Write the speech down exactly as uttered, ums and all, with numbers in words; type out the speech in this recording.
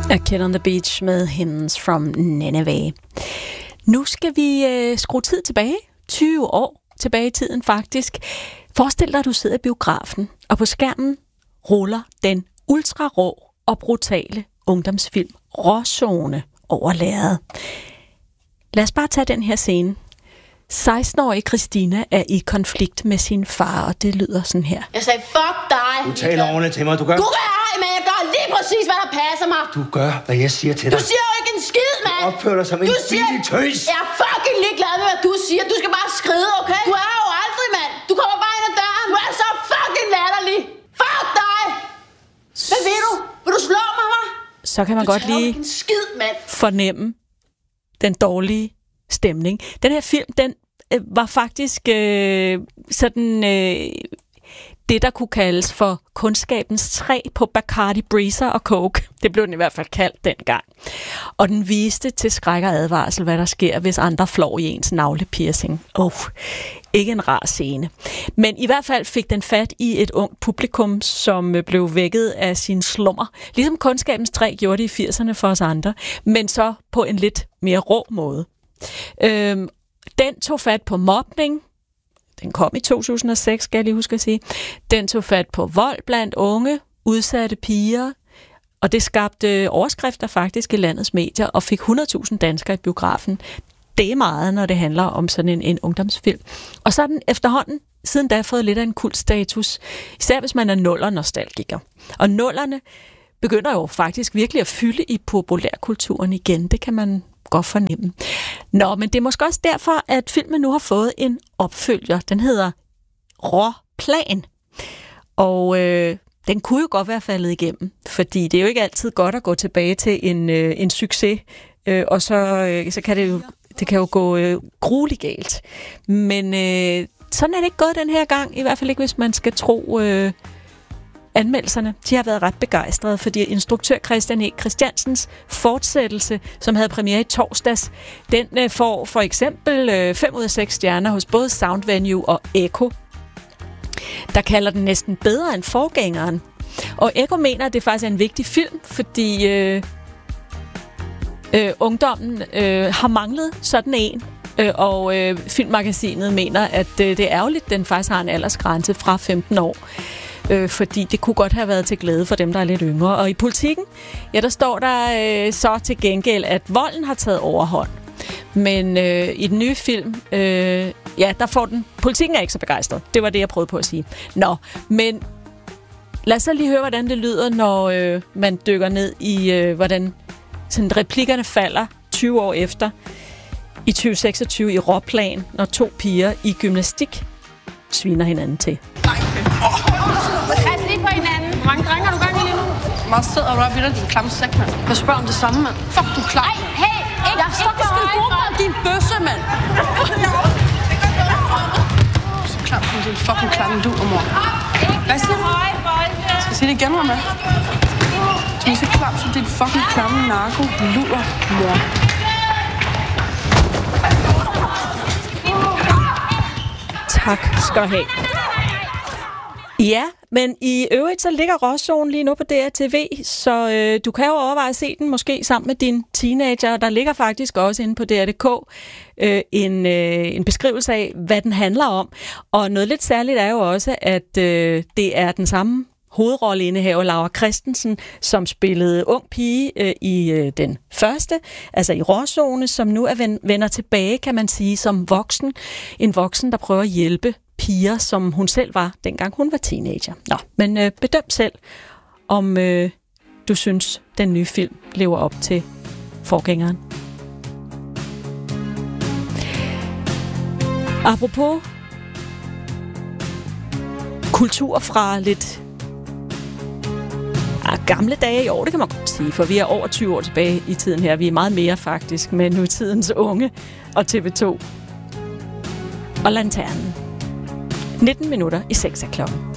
A Kid on the Beach med Hymns from Nineveh. Nu skal vi øh, skrue tid tilbage, tyve år tilbage i tiden faktisk. Forestil dig, at du sidder i biografen, og på skærmen ruller den ultra-rå og brutale ungdomsfilm Råzone over lærredet. Lad os bare tage den her scene. seksten-årige Christina er i konflikt med sin far, og det lyder sådan her. Jeg sagde, fuck dig! Du taler ordentligt til mig, du gør... Du gør ej, men jeg gør lige præcis, hvad der passer mig! Du gør, hvad jeg siger til dig. Du siger jo ikke en skid, mand! Du opfører dig som en billig tøs! Jeg er fucking ligeglad med, hvad du siger. Du skal bare skride, okay? Du er jo aldrig, mand! Du kommer bare ind ad døren. Du er så fucking latterlig! Fuck dig! Hvad vil du? Vil du slå mig, hva'? Så kan man du godt lige en skid, mand. fornemme den dårlige stemning. Den her film, den øh, var faktisk øh, sådan øh, det, der kunne kaldes for kundskabens træ på Bacardi, Breezer og Coke. Det blev den i hvert fald kaldt dengang. Og den viste til skræk og advarsel, hvad der sker, hvis andre flår i ens navlepiercing. Oh, ikke en rar scene. Men i hvert fald fik den fat i et ungt publikum, som blev vækket af sin slummer. Ligesom kundskabens træ gjorde det i firserne for os andre, men så på en lidt mere rå måde. Øhm, den tog fat på mobning. Den kom i to tusind og seks, skal jeg lige huske at sige. Den tog fat på vold blandt unge, udsatte piger, og det skabte overskrifter faktisk i landets medier, og fik hundrede tusind danskere i biografen. Det er meget, når det handler om sådan en, en ungdomsfilm. Og så er den efterhånden siden da fået lidt af en kultstatus, især hvis man er nuller-nostalgiker. Og nullerne begynder jo faktisk virkelig at fylde i populærkulturen igen. Det kan man godt fornemme. Nå, men det er måske også derfor, at filmen nu har fået en opfølger. Den hedder Råplan. Og øh, den kunne jo godt være faldet igennem, fordi det er jo ikke altid godt at gå tilbage til en, øh, en succes, øh, og så, øh, så kan det jo, det kan jo gå øh, grueligt galt. Men øh, sådan er det ikke gået den her gang, i hvert fald ikke, hvis man skal tro øh, anmeldelserne. De har været ret begejstrede, fordi instruktør Christian E. Christiansens fortsættelse, som havde premiere i torsdags, den øh, får for eksempel øh, fem ud af seks stjerner hos både Soundvenue og Echo, der kalder den næsten bedre end forgængeren. Og Echo mener, at det faktisk er en vigtig film, fordi øh, øh, ungdommen øh, har manglet sådan en, øh, og øh, Filmmagasinet mener, at øh, det er ærgerligt, den faktisk har en aldersgrænse fra femten år. Øh, fordi det kunne godt have været til glæde for dem, der er lidt yngre. Og i Politikken, ja, der står der øh, så til gengæld, at volden har taget overhånd. Men øh, i den nye film, øh, ja, der får den... Politikken er ikke så begejstret. Det var det, jeg prøvede på at sige. Nå, men lad os så lige høre, hvordan det lyder, når øh, man dykker ned i, øh, hvordan sådan, replikkerne falder tyve år efter i tyve seksogtyve i Råplan, når to piger i gymnastik sviner hinanden til. Pas lige på hinanden. Hvor mange drenge har du gang i lige nu? Meget sød og rør videre, din klamme sæk, mand. Jeg spørger om det samme, mand. Fuck, du er klar. Ej, hey, ikke, jeg er så ikke stil fodbold, din bøsse, mand. Så klar som din fucking klamme du, mor. Hvad siger du? Jeg skal sige det igen, mor. Du er så klar som din fucking klamme narko, luder, mor. Tak skal du have. Ja, men i øvrigt så ligger Råzone lige nu på D R T V, så øh, du kan jo overveje at se den måske sammen med din teenager. Der ligger faktisk også inde på D R punktum D K øh, en, øh, en beskrivelse af, hvad den handler om. Og noget lidt særligt er jo også, at øh, det er den samme hovedrolleindehaver, Laura Christensen, som spillede ung pige øh, i øh, den første, altså i Råzone, som nu er ven, vender tilbage, kan man sige, som voksen. En voksen, der prøver at hjælpe piger, som hun selv var, dengang hun var teenager. Nå, men øh, bedøm selv, om øh, du synes, den nye film lever op til forgængeren. Apropos kultur fra lidt ah, gamle dage i år, det kan man godt sige, for vi er over tyve år tilbage i tiden her. Vi er meget mere faktisk med nutidens unge og T V to og Lanternen. nitten minutter i seks af klokken.